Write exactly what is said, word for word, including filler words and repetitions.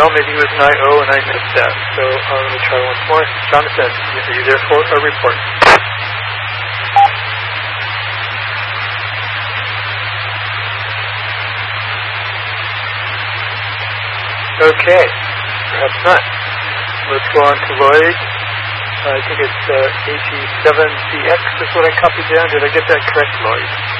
know, maybe he was an I O and I missed that. So uh, let me try once more. Jonathan, are you there for a report? Okay, perhaps not. Let's go on to Lloyd. Uh, I think it's uh, A G seven C X is what I copied down. Did I get that correct, Lloyd?